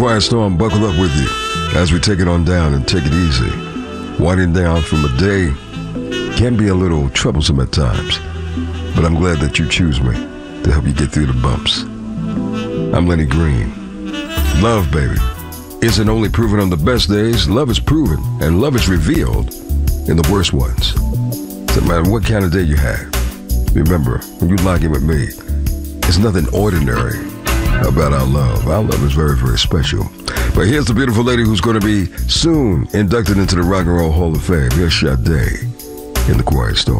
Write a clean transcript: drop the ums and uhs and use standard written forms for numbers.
Quiet Storm, buckle up with you as we take it on down and take it easy. Winding down from a day can be a little troublesome at times, but I'm glad that you choose me to help you get through the bumps. I'm Lenny Green. Love, baby, isn't only proven on the best days. Love is proven, and love is revealed in the worst ones. No matter what kind of day you have, remember, when you lock in with me, there's nothing ordinary about our love. Our love is very, very special. But here's the beautiful lady who's going to be soon inducted into the Rock and Roll Hall of Fame. Here's Sade in the Quiet Storm.